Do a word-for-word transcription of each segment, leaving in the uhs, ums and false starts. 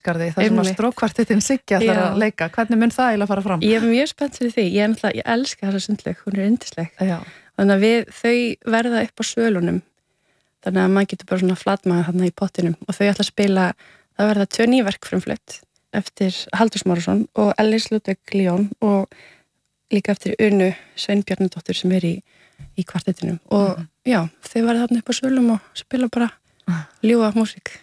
Garði, það sem að strókkvartettin Siggi ætlar að leika. Hvernig mun það eiginlega fara fram? Ég er mjög spennt fyrir því. Ég er náttúrulega, ég elska þessa sundlaug, hún er yndisleg. Já. Þannig að við, þau verða upp á svölunum. Þannig að maður getur bara svona flatmaga þarna í pottinum og þau ætla að spila, það verða tvö nýverk frumflutt eftir Halldór Smárason og Ellis Ludvig Leon og líka eftir Unu Sveinbjarnardóttur sem er í, í kvartettinum. Og mm. já, þau verða þarna upp á svölum og spila bara ljúfa músík.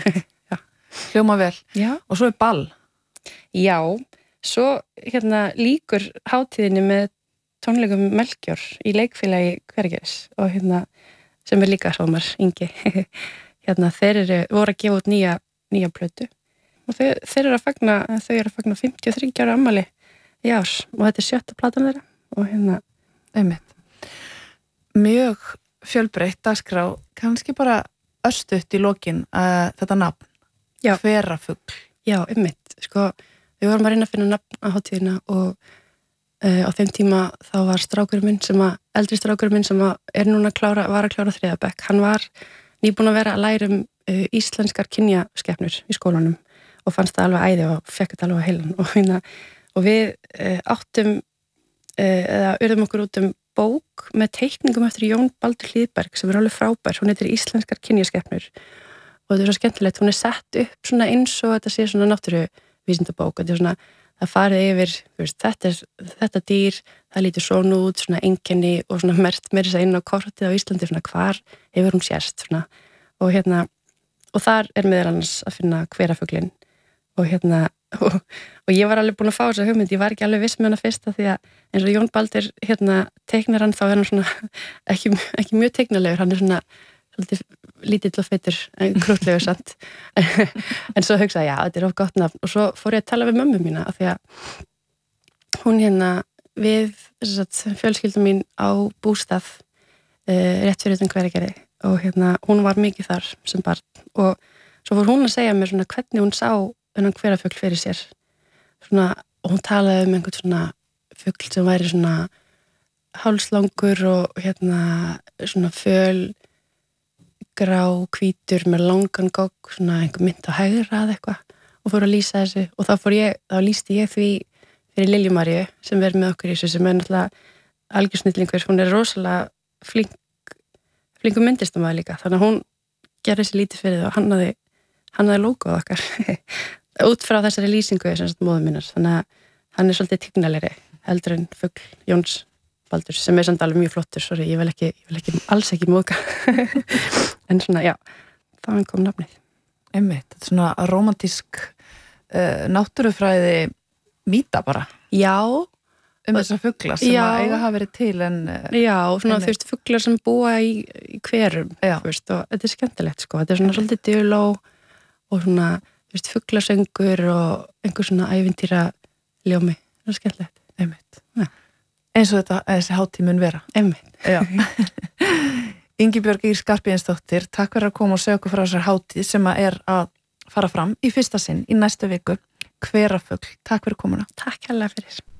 Hljóma vel. Já. Og svo er ball. Já, svo hérna líkur hátíðinni með tónleikum Melkjör í leikfélagi Hveragerðis og hérna sem er líka Hrómar Ingi. Hérna þeir eru, voru að gefa út nýja, nýja plötu og þeir, þeir eru að fagna, þau eru að fagna fimmtíu og þriggja ára afmæli í árs og þetta er sjötta platan þeirra og hérna einmitt. Mjög fjölbreytt dagskrá, kannski bara örstutt í lokin uh, þetta nafn. Já. Hverafugl. Já, einmitt. Sko, við vorum að reyna að finna nafn á hátíðina og uh, á þeim tíma þá var strákurinn minn sem að, eldri strákurinn minn sem að er núna að klára, var að klára þriðja bekk. Hann var nýbúinn að vera að læra um uh, íslenskar kynjaskepnur í skólanum og fannst það alveg æði og fekk þetta alveg á heilan. Og, hérna, og við uh, áttum, uh, eða urðum okkur út um bók með teikningum eftir Jón Baldur Hlíðberg sem er alveg frábær. Hún heitir Íslenskar kynjaskepnur. Og þetta er svo skemmtilegt, hún er sett upp svona eins og þetta sé svona náttúruvísindabók, þetta er svona, það farið yfir, veist, þetta er þetta dýr, það lítur svona út, svona einkenni og svona mert meira þess að inn á kortið á Íslandi, svona hvar hefur hún sérst, svona, og hérna, og þar er meðal annars að finna hverafuglinn, og hérna, og, og ég var alveg búin að fá þessa hugmynd, ég var ekki alveg viss með hana fyrsta því að eins og Jón Baldur, hérna, teiknar hann, þá er hann svona, ekki, ekki mjög teiknalegur, hann er svona, svolítið lítill og feitur, krútlegur samt en svo hugsaði, já, þetta er of gott nafn og svo fór ég að tala við mömmu mína af því að hún hérna við, þess að fjölskyldum mín á bústað uh, rétt fyrir utan Hveragerði og hérna hún var mikið þar sem barn og svo fór hún að segja mér svona hvernig hún sá þennan hverafugl fyrir sér svona, og hún talaði um einhvern svona fugl sem væri svona hálslangur og hérna svona föl grá, hvítur með langan gogg, svona einhver mynd á hægra eða eitthvað og fór að lýsa þessu og þá fór ég, þá lýsti ég því fyrir Lilju Maríu sem verður með okkur í þessu sem er náttúrulega algjörsnillingur, hún er rosalega flink, flinkur myndlistamæður líka, þannig að hún gerði þessi lítið fyrir það og hannaði, hannaði logoð okkar út frá þessari lýsingu sem móðum minnar, þannig að hann er svolítið tignalegri heldur en fugl Jóns Baldur sem er samt alveg mjög flottur, sorry, ég vil ekki, ég vil ekki alls ekki móðga en svona, já, þaðan kom nafnið. Einmitt, þetta er svona romantísk uh, náttúrufræði mýta bara. Já. Um þessar fuglar sem já, að eiga hafa verið til en... Uh, já, svona þú veist, fuglar sem búa í, í hverum, þú veist, og þetta er skemmtilegt, sko, þetta er svona svolítið duló og svona, þú veist, fuglasöngur og einhver svona ævintýra ljómi, það er skemmtilegt. Einmitt. Já. Eins og þetta, þessi hátíð mun vera. Einmitt. Já. Ingibjörg Ýr Skarphéðinsdóttir, takk fyrir að koma og segja okkur frá þessar hátíð sem að er að fara fram í fyrsta sinn í næstu viku. Hverafugl, takk fyrir komuna. Takk hérlega fyrir.